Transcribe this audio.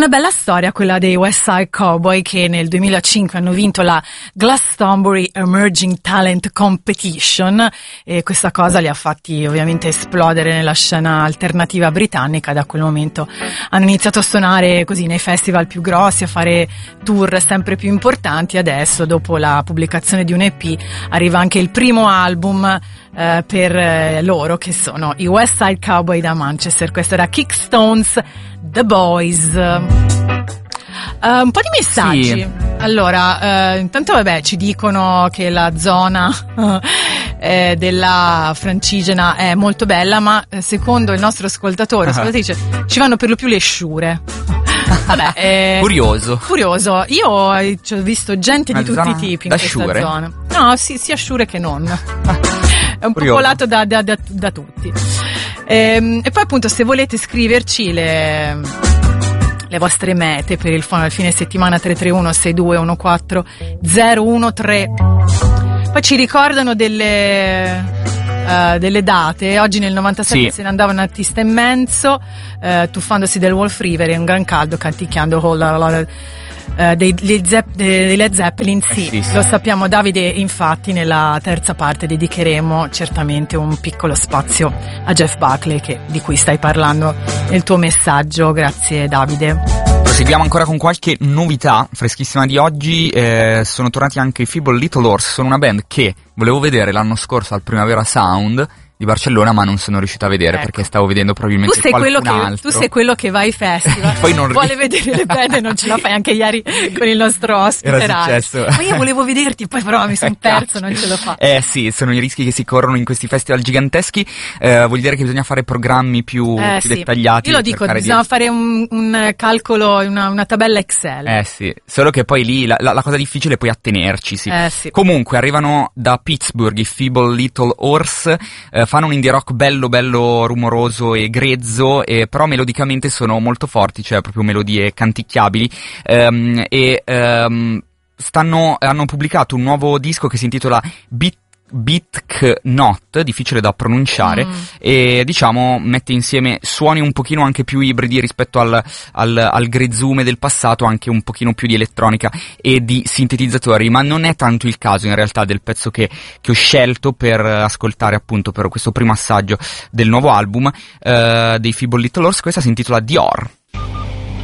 una bella storia quella dei West Side Cowboy, che nel 2005 hanno vinto la Glastonbury Emerging Talent Competition, e questa cosa li ha fatti ovviamente esplodere nella scena alternativa britannica. Da quel momento hanno iniziato a suonare così nei festival più grossi, a fare tour sempre più importanti. Adesso, dopo la pubblicazione di un EP, arriva anche il primo album per loro, che sono i West Side Cowboy da Manchester. Questo era Kickstones, The Boys. Un po' di messaggi. Sì. Allora, intanto ci dicono che la zona della Francigena è molto bella, ma secondo il nostro ascoltatore, ascoltatrice, ci vanno per lo più le sciure. Vabbè, curioso. Io ho visto gente di tutti i tipi in questa zona. No, sì, sia sciure che non. È un popolato da tutti. E poi appunto, se volete scriverci le vostre mete per il fine settimana, 331-6214-013. Poi ci ricordano delle date. Oggi nel 97 se ne andava un artista immenso, tuffandosi del Wolf River in un gran caldo, canticchiando dei Led Zeppelin. Sì, lo sappiamo, Davide. Infatti nella terza parte dedicheremo certamente un piccolo spazio a Jeff Buckley, di cui stai parlando nel tuo messaggio. Grazie, Davide. Proseguiamo ancora con qualche novità freschissima di oggi. Sono tornati anche i Feeble Little Horse. Sono una band che volevo vedere l'anno scorso al Primavera Sound di Barcellona, ma non sono riuscito a vedere, perché stavo vedendo probabilmente qualcun altro. Tu sei quello che va ai festival, poi non vuole vedere le band e non ce la fai. Anche ieri con il nostro ospite era successo. Ma io volevo vederti, poi però mi sono perso, non ce l'ho fatta. Sì, sono i rischi che si corrono in questi festival giganteschi. Vuol dire che bisogna fare programmi più dettagliati. Io lo dico, bisogna fare un calcolo, una tabella Excel. Sì, solo che poi lì la cosa difficile è poi attenerci. Sì. Comunque arrivano da Pittsburgh i Feeble Little Horse. Fanno un indie rock bello rumoroso e grezzo, però melodicamente sono molto forti, cioè proprio melodie canticchiabili, hanno pubblicato un nuovo disco che si intitola Bitknot, difficile da pronunciare, e diciamo mette insieme suoni un pochino anche più ibridi rispetto al grezzume del passato, anche un pochino più di elettronica e di sintetizzatori, ma non è tanto il caso in realtà del pezzo che ho scelto per ascoltare appunto per questo primo assaggio del nuovo album dei Feeble Little Horse. Questa si intitola Dior.